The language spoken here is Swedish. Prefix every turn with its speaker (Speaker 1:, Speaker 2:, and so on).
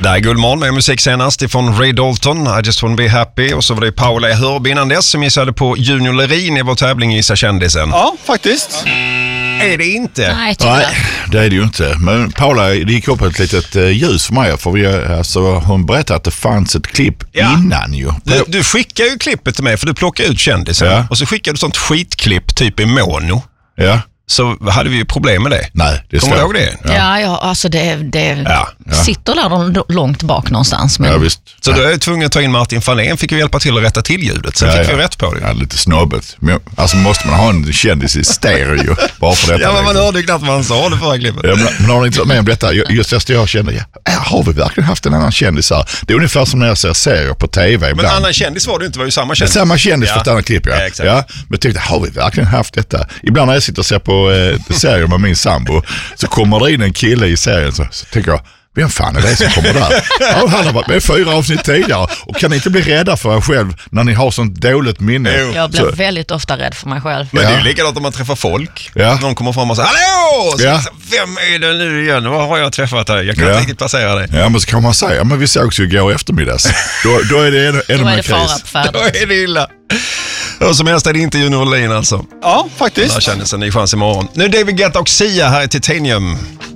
Speaker 1: Det är Guldmorgon med musik senast ifrån Ray Dalton, I just wanna be happy. Och så var det Paula i Hörby innan dess som gissade på Junior Lerin i vår tävling Gissa kändisen.
Speaker 2: Ja, faktiskt.
Speaker 1: Är det inte?
Speaker 3: Nej,
Speaker 4: det är det ju inte. Men Paula, det gick upp ett litet ljus för mig. För hon berättade att det fanns ett klipp innan ju.
Speaker 1: Du skickar ju klippet till mig för du plockar ut kändisen. Ja. Och så skickar du sånt skitklipp typ i mono.
Speaker 4: Ja.
Speaker 1: Så hade vi ju problem med det.
Speaker 4: Nej, det
Speaker 1: kommer du ihåg det?
Speaker 3: Ja, alltså det sitter där långt bak någonstans. Men...
Speaker 4: Ja, visst.
Speaker 1: Så då är jag tvungen att ta in Martin Fahlén, fick ju hjälpa till att rätta till ljudet. Sen fick vi rätt på det.
Speaker 4: Ja, lite snobbet. Men, alltså måste man ha en kändis i stereo bara för detta?
Speaker 1: Ja, men man hörde ju knappt vad han sa det förra klippet.
Speaker 4: Ja, men har ni inte varit med om detta? Just jag kände, har vi verkligen haft en annan kändis här? Det är ungefär som när jag ser serier på tv ibland.
Speaker 1: Men annan kändis var det inte, var ju samma kändis.
Speaker 4: Samma kändis för ett annat klipp, ja.
Speaker 1: Exakt.
Speaker 4: Ja. Men jag tänkte, har vi verkligen haft detta? Ibland när jag sitter och ser på serier med min sambo så kommer det in en kille i serien så tänker jag, vem fan är det som kommer där? Ja, han har varit med 4 avsnitt tidigare och kan inte bli rädda för er själv när ni har sånt dåligt minne.
Speaker 3: Jag blir väldigt ofta rädd för mig själv.
Speaker 1: Men det är ju likadant om man träffar folk. Någon kommer fram och säger, hallå! Så, vem är det nu igen? Vad har jag träffat här? Jag kan inte riktigt placera det.
Speaker 4: Ja, men så kan man säga, men vi sågs ju igår eftermiddags. Då är det ännu mer kris.
Speaker 1: Då är det illa. Och som helst är det inte Junior Lerin alltså.
Speaker 2: Ja, faktiskt.
Speaker 1: Där kändes en ny chans imorgon. Nu är David Guetta och Sia här i Titanium.